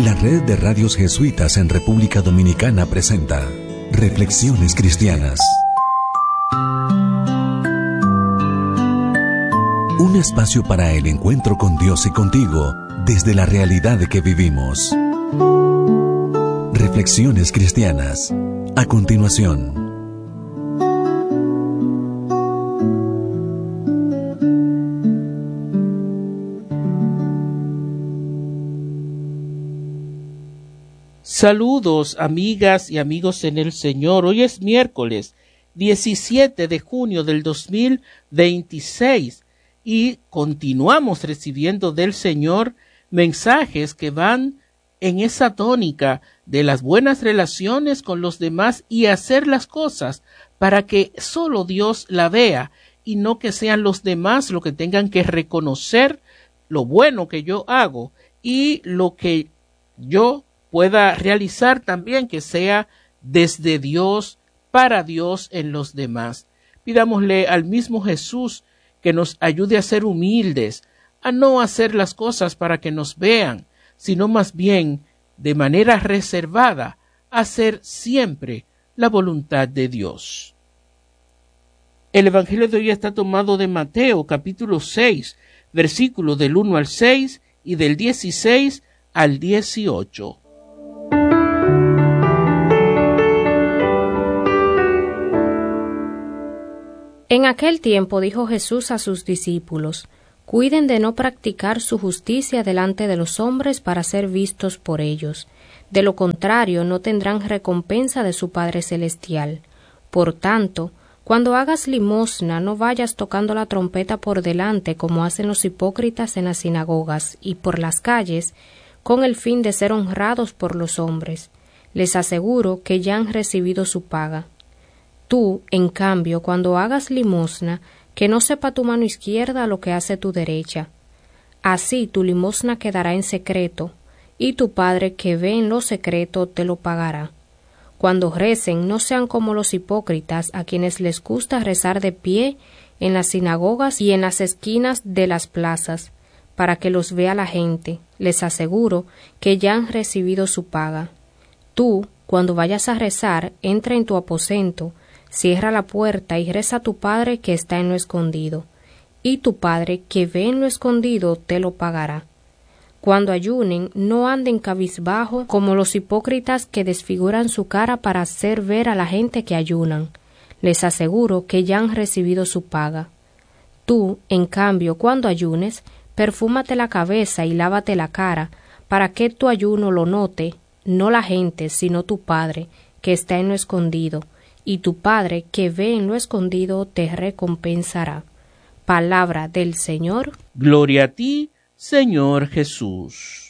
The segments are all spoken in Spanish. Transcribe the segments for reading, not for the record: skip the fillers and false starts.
La Red de Radios Jesuitas en República Dominicana presenta Reflexiones Cristianas. Un espacio para el encuentro con Dios y contigo desde la realidad que vivimos. Reflexiones Cristianas. A continuación. Saludos, amigas y amigos en el Señor. Hoy es miércoles 17 de junio del 2026 y continuamos recibiendo del Señor mensajes que van en esa tónica de las buenas relaciones con los demás y hacer las cosas para que solo Dios la vea y no que sean los demás los que tengan que reconocer lo bueno que yo hago y lo que yo pueda realizar también que sea desde Dios, para Dios en los demás. Pidámosle al mismo Jesús que nos ayude a ser humildes, a no hacer las cosas para que nos vean, sino más bien, de manera reservada, hacer siempre la voluntad de Dios. El Evangelio de hoy está tomado de Mateo, capítulo 6, versículos del 1 al 6 y del 16 al 18. En aquel tiempo dijo Jesús a sus discípulos: Cuiden de no practicar su justicia delante de los hombres para ser vistos por ellos. De lo contrario, no tendrán recompensa de su Padre Celestial. Por tanto, cuando hagas limosna, no vayas tocando la trompeta por delante como hacen los hipócritas en las sinagogas y por las calles, con el fin de ser honrados por los hombres. Les aseguro que ya han recibido su paga. Tú, en cambio, cuando hagas limosna, que no sepa tu mano izquierda lo que hace tu derecha. Así tu limosna quedará en secreto, y tu Padre que ve en lo secreto te lo pagará. Cuando recen, no sean como los hipócritas, a quienes les gusta rezar de pie en las sinagogas y en las esquinas de las plazas, para que los vea la gente. Les aseguro que ya han recibido su paga. Tú, cuando vayas a rezar, entra en tu aposento, cierra la puerta y reza a tu Padre que está en lo escondido, y tu Padre que ve en lo escondido te lo pagará. Cuando ayunen, no anden cabizbajo como los hipócritas que desfiguran su cara para hacer ver a la gente que ayunan. Les aseguro que ya han recibido su paga. Tú, en cambio, cuando ayunes, perfúmate la cabeza y lávate la cara, para que tu ayuno lo note, no la gente, sino tu Padre, que está en lo escondido, y tu Padre, que ve en lo escondido, te recompensará. Palabra del Señor. Gloria a ti, Señor Jesús.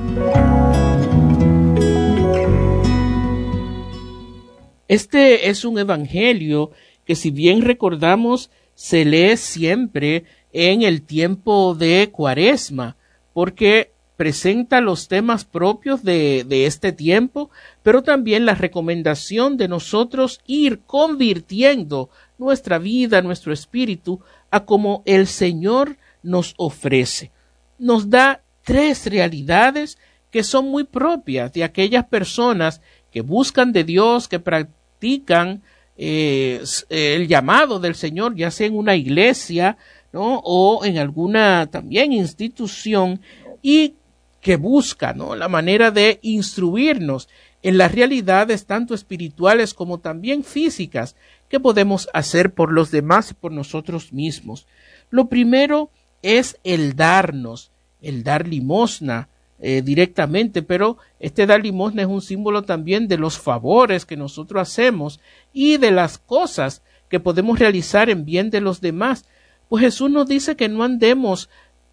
Este es un evangelio que, si bien recordamos, se lee siempre en el tiempo de Cuaresma, porque presenta los temas propios de este tiempo, pero también la recomendación de nosotros ir convirtiendo nuestra vida, nuestro espíritu, a como el Señor nos ofrece. Nos da tres realidades que son muy propias de aquellas personas que buscan de Dios, que practican el llamado del Señor, ya sea en una iglesia, ¿no?, o en alguna también institución, y que busca, ¿no?, la manera de instruirnos en las realidades tanto espirituales como también físicas que podemos hacer por los demás y por nosotros mismos. Lo primero es el dar limosna directamente, pero este dar limosna es un símbolo también de los favores que nosotros hacemos y de las cosas que podemos realizar en bien de los demás. Pues Jesús nos dice que no andemos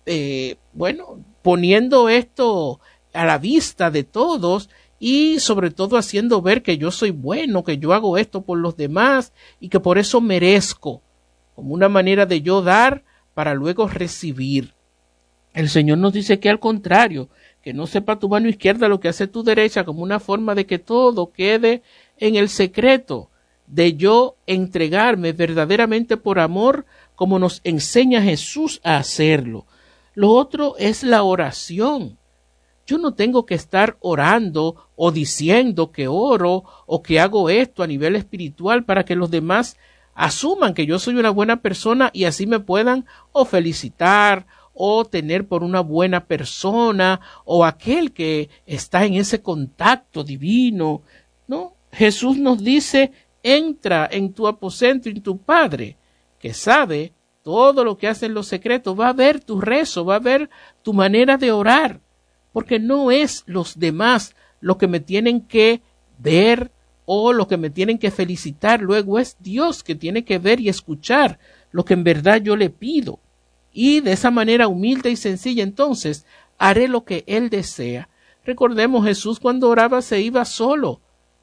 poniendo esto a la vista de todos y sobre todo haciendo ver que yo soy bueno, que yo hago esto por los demás y que por eso merezco, como una manera de yo dar para luego recibir. El Señor nos dice que al contrario, que no sepa tu mano izquierda lo que hace tu derecha, como una forma de que todo quede en el secreto, de yo entregarme verdaderamente por amor, como nos enseña Jesús a hacerlo. Lo otro es la oración. Yo no tengo que estar orando o diciendo que oro o que hago esto a nivel espiritual para que los demás asuman que yo soy una buena persona y así me puedan o felicitar o tener por una buena persona o aquel que está en ese contacto divino. No, Jesús nos dice, entra en tu aposento y tu Padre, que sabe todo lo que hace en los secretos, va a ver tu rezo, va a ver tu manera de orar, porque no es los demás lo que me tienen que ver o lo que me tienen que felicitar, luego es Dios que tiene que ver y escuchar lo que en verdad yo le pido. Y de esa manera humilde y sencilla, entonces, haré lo que Él desea. Recordemos, Jesús cuando oraba se iba solo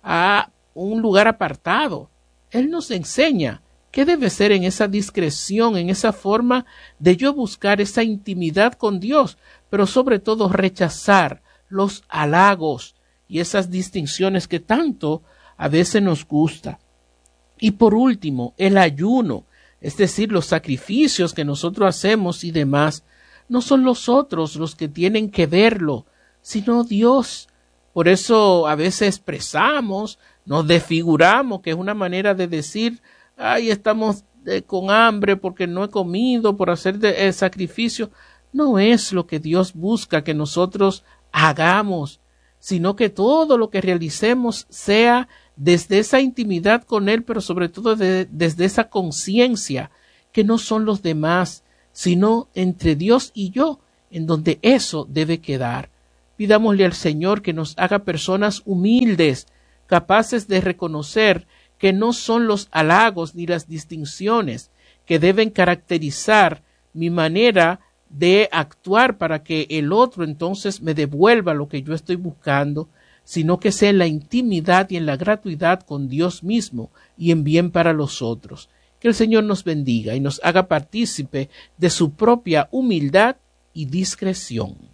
a un lugar apartado. Él nos enseña qué debe ser en esa discreción, en esa forma de yo buscar esa intimidad con Dios, pero sobre todo rechazar los halagos y esas distinciones que tanto a veces nos gusta. Y por último, el ayuno, es decir, los sacrificios que nosotros hacemos y demás, no son los otros los que tienen que verlo, sino Dios. Por eso a veces expresamos, nos desfiguramos, que es una manera de decir, ay, estamos con hambre porque no he comido, por hacer el sacrificio. No es lo que Dios busca que nosotros hagamos, sino que todo lo que realicemos sea desde esa intimidad con Él, pero sobre todo desde esa conciencia que no son los demás, sino entre Dios y yo, en donde eso debe quedar. Pidámosle al Señor que nos haga personas humildes, capaces de reconocer que no son los halagos ni las distinciones que deben caracterizar mi manera de actuar para que el otro entonces me devuelva lo que yo estoy buscando, sino que sea en la intimidad y en la gratuidad con Dios mismo y en bien para los otros. Que el Señor nos bendiga y nos haga partícipe de su propia humildad y discreción.